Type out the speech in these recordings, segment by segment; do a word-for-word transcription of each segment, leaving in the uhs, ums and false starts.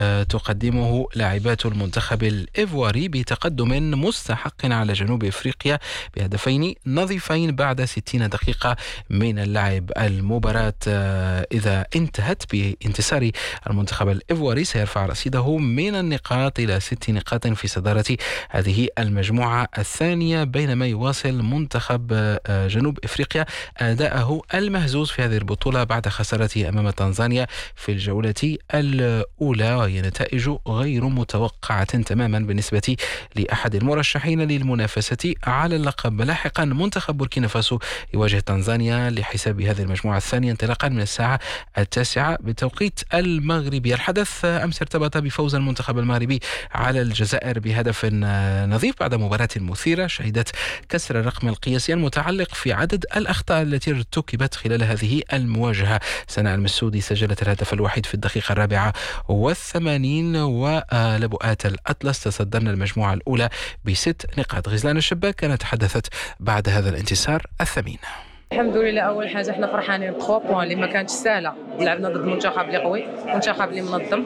تقدمه لاعبات المنتخب الإيفواري بتقدم مستحق على جنوب إفريقيا بهدفين نظيفين بعد ستين دقيقة من اللعب. المباراة إذا انتهت بانتصار المنتخب الإيفواري سيرفع رصيده من النقاط إلى ست نقاط في صدارة هذه المجموعة الثانية، بينما يواصل منتخب جنوب إفريقيا أداءه المهزوز في هذه البطولة بعد خسارته أمام تنزانيا في الجولة الأولى، وهي نتائج غير متوقعة تماما بالنسبة لأحد المرشحين للمنافسة على اللقب. لاحقا منتخب بوركينا فاسو يواجه تنزانيا لحساب هذه المجموعة الثانية انطلاقا من الساعة التاسعة بتوقيت المغربي. الحدث أمس ارتبط بفوز المنتخب المغربي على الجزائر بهدف نظيف بعد مباراة مثيرة شهدت كسر الرقم القياسي المتعلق في عدد الأخطاء التي ارتكبت خلال هذه المواجهة. سناء المسعودي سجلت الهدف الوحيد في الدقيقة الرابعة والثمانين، ولبؤات الأطلس تصدرن المجموعة الأولى بست نقاط. غزلان الشباك كانت تحدثت بعد هذا الانتصار الثمين. الحمد لله، اول حاجه احنا فرحانين بثلاثة بوين اللي ما كانتش سهله. لعبنا ضد منتخب اللي قوي، منتخب اللي منظم.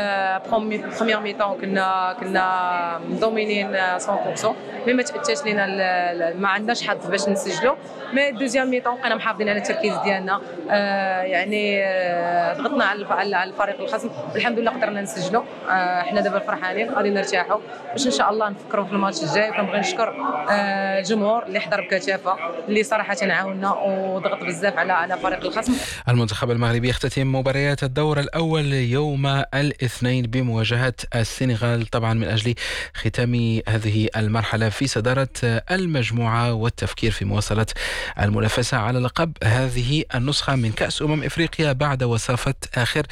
بروميير ميطون كنا كنا مدومينين مية بالمية، مي ما تاتاش لينا، ما عندناش حظ باش نسجلوا. مي دوزيام ميطون بقينا محافظين على التركيز ديالنا، يعني ضغطنا على الفريق الخصم، والحمد لله قدرنا نسجلوا. احنا دابا فرحانين غادي نرتاحوا باش ان شاء الله نفكروا في الماتش الجاي. وكنبغي نشكر الجمهور اللي حضر بكثافه، اللي صراحه عاوننا وضغط بزاف على على فريق الخصم. المنتخب المغربي يختتم مباريات الدور الأول يوم الاثنين بمواجهة السنغال، طبعا من أجل ختام هذه المرحلة في صدارة المجموعة والتفكير في مواصلة المنافسة على لقب هذه النسخة من كأس أمم إفريقيا بعد وصافة آخر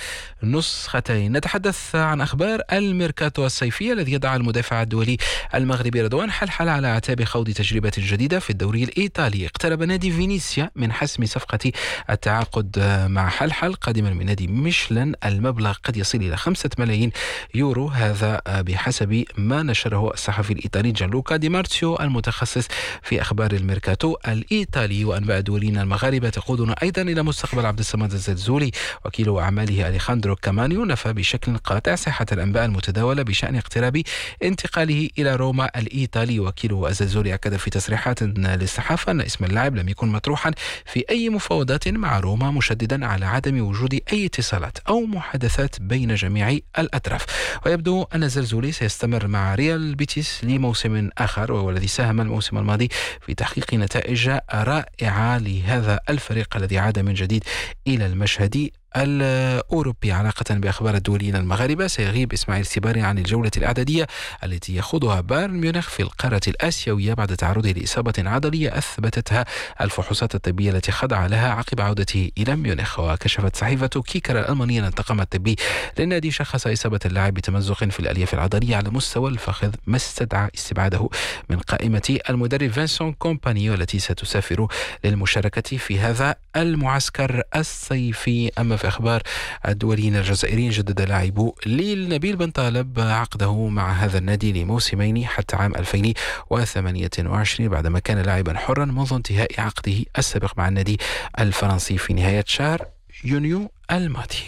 نسختين. نتحدث عن أخبار الميركاتو الصيفية الذي يضع المدافع الدولي المغربي رضوان حلحل على أعتاب خوض تجربة جديدة في الدوري الإيطالي. اقترب نادي فينيسيا من حسم صفقة التعاقد مع حلحل قادما من نادي ميشلان. المبلغ قد يصل إلى خمسة ملايين يورو، هذا بحسب ما نشره الصحفي الإيطالي جانلوكا دي مارتيو المتخصص في أخبار الميركاتو الإيطالي. وأنباء دولينا المغاربة تقودنا أيضا إلى مستقبل عبد الصمد الزلزولي. وكيل أعماله أليخاندرو كامانيو نفى بشكل قاطع صحة الأنباء المتداولة بشأن اقتراب انتقاله إلى روما الإيطالي. وكيل الزلزولي أكد في تصريحات للصحافة أن اسم اللاعب لم يكن مطروحا في أي مفاوضات مع روما، مشددا على عدم وجود أي اتصالات أو محادثات بين جميع الأطراف. ويبدو أن الزلزولي سيستمر مع ريال بيتيس لموسم آخر، وهو الذي ساهم الموسم الماضي في تحقيق نتائج رائعة لهذا الفريق الذي عاد من جديد إلى المشهد الأوروبي. علاقة بأخبار الدوليين المغاربة، سيغيب إسماعيل سيباري عن الجولة الإعدادية التي يخوضها بايرن ميونخ في القارة الآسيوية بعد تعرضه لإصابة عضلية أثبتتها الفحوصات الطبية التي خضع لها عقب عودته إلى ميونخ. وكشفت صحيفة كيكر الألمانية أن الطاقم الطبي للنادي شخص إصابة اللاعب بتمزق في الألياف العضلية على مستوى الفخذ، ما استدعى استبعاده من قائمة المدرب فينسون كومباني والتي ستسافر للمشاركة في هذا المعسكر الصيفي. أما في أخبار الدوليين الجزائريين، جدد لاعب ليل نبيل بن طالب عقده مع هذا النادي لموسمين حتى عام ألفين وثمانية وعشرين، بعدما كان لاعبا حرا منذ انتهاء عقده السابق مع النادي الفرنسي في نهاية شهر يونيو الماضي.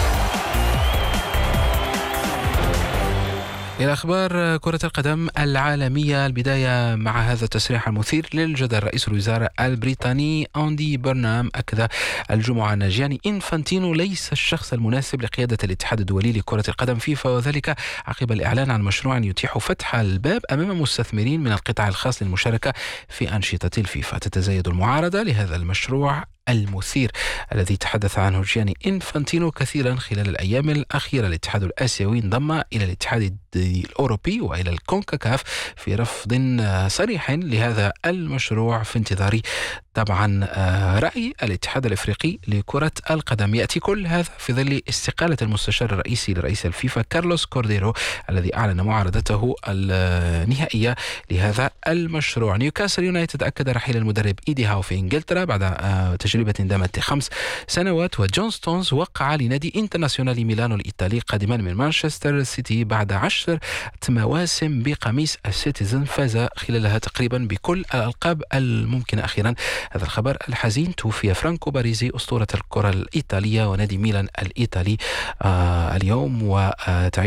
إلى أخبار كرة القدم العالمية، البداية مع هذا التصريح المثير للجدل. رئيس الوزراء البريطاني أندي برنام أكد الجمعة أن جياني إنفانتينو ليس الشخص المناسب لقيادة الاتحاد الدولي لكرة القدم فيفا، وذلك عقب الإعلان عن مشروع يتيح فتح الباب أمام مستثمرين من القطاع الخاص للمشاركة في أنشطة الفيفا. تتزايد المعارضة لهذا المشروع المثير الذي تحدث عنه جياني إنفانتينو كثيرا خلال الأيام الأخيرة. الاتحاد الآسيوي انضم إلى الاتحاد الأوروبي وإلى الكونكاكاف في رفض صريح لهذا المشروع في انتظار طبعا رأي الاتحاد الأفريقي لكرة القدم. يأتي كل هذا في ظل استقالة المستشار الرئيسي لرئيس الفيفا كارلوس كورديرو الذي أعلن معارضته النهائية لهذا المشروع. نيوكاسل يونايتد أكد رحيل المدرب إيدي هاو في إنجلترا بعد تجربة دامت خمس سنوات. وجون ستونز وقع لنادي انترناسيونال ميلانو الإيطالي قادما من مانشستر سيتي بعد عشر مواسم بقميص السيتيزن، فاز خلالها تقريبا بكل الألقاب الممكنة. أخيرا هذا الخبر الحزين، توفي فرانكو باريزي أسطورة الكرة الإيطالية ونادي ميلان الإيطالي آه اليوم، وتعيش